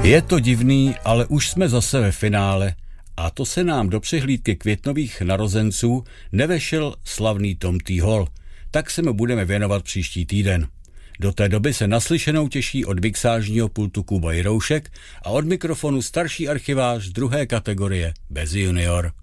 Je to divný, ale už jsme zase ve finále a to se nám do přehlídky květnových narozenců nevešel slavný Tom T. Hall, tak se mu budeme věnovat příští týden. Do té doby se naslyšenou těší od mixážního pultu Kuba Jiroušek a od mikrofonu starší archivář druhé kategorie Bez junior.